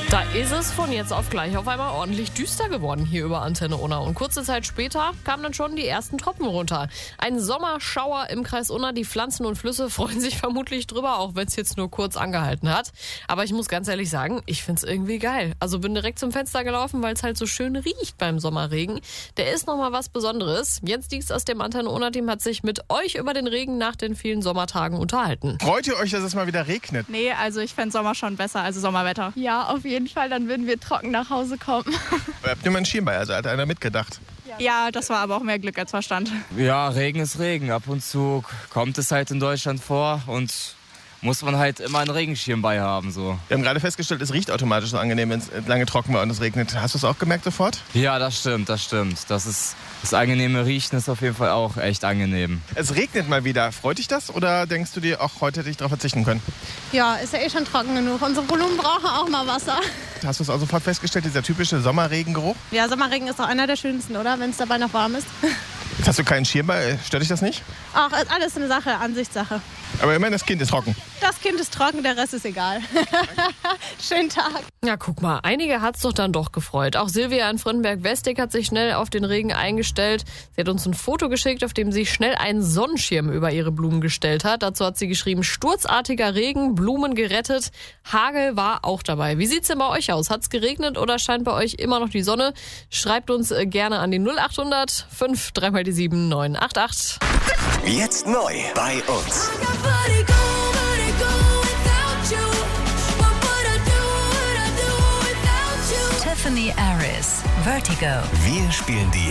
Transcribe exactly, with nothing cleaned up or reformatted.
Da ist es von jetzt auf gleich auf einmal ordentlich düster geworden hier über Antenne Unna. Und kurze Zeit später kamen dann schon die ersten Tropfen runter. Ein Sommerschauer im Kreis Unna. Die Pflanzen und Flüsse freuen sich vermutlich drüber, auch wenn es jetzt nur kurz angehalten hat. Aber ich muss ganz ehrlich sagen, ich find's irgendwie geil. Also bin direkt zum Fenster gelaufen, weil es halt so schön riecht beim Sommerregen. Der ist nochmal was Besonderes. Jens Dieks aus dem Antenne Unna Team hat sich mit euch über den Regen nach den vielen Sommertagen unterhalten. Freut ihr euch, dass es mal wieder regnet? Nee, also ich fände Sommer schon besser, also Sommerwetter. Ja, auf jeden Fall, dann würden wir trocken nach Hause kommen. Ihr habt nur mal einen Schirm bei, also hat einer mitgedacht. Ja, das war aber auch mehr Glück als Verstand. Ja, Regen ist Regen. Ab und zu kommt es halt in Deutschland vor und muss man halt immer einen Regenschirm bei haben. So. Wir haben gerade festgestellt, es riecht automatisch so angenehm, wenn es lange trocken war und es regnet. Hast du es auch gemerkt sofort? Ja, das stimmt, das stimmt. Das ist das angenehme Riechen ist auf jeden Fall auch echt angenehm. Es regnet mal wieder. Freut dich das oder denkst du dir, auch heute hätte ich darauf verzichten können? Ja, ist ja eh schon trocken genug. Unsere Blumen brauchen auch mal Wasser. Hast du es auch sofort festgestellt, dieser typische Sommerregengeruch? Ja, Sommerregen ist doch einer der schönsten, oder? Wenn es dabei noch warm ist. Jetzt hast du keinen Schirm bei. Stört dich das nicht? Auch ist alles eine Sache, Ansichtssache. Aber immerhin, das Kind ist trocken. Das Kind ist trocken, der Rest ist egal. Schönen Tag. Ja, guck mal, einige hat's doch dann doch gefreut. Auch Silvia in Frönnberg-Westig hat sich schnell auf den Regen eingestellt. Sie hat uns ein Foto geschickt, auf dem sie schnell einen Sonnenschirm über ihre Blumen gestellt hat. Dazu hat sie geschrieben, sturzartiger Regen, Blumen gerettet. Hagel war auch dabei. Wie sieht's denn bei euch aus? Hat's geregnet oder scheint bei euch immer noch die Sonne? Schreibt uns gerne an die null acht hundert fünf drei mal die sieben neun acht acht. Jetzt neu bei uns. Tiffany Aris, Vertigo. Wir spielen die